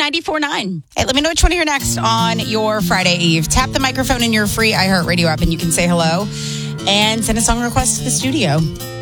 94.9. Hey, let me know what you want to hear next on your Friday Eve. Tap the microphone in your free iHeartRadio app and you can say hello and send a song request to the studio.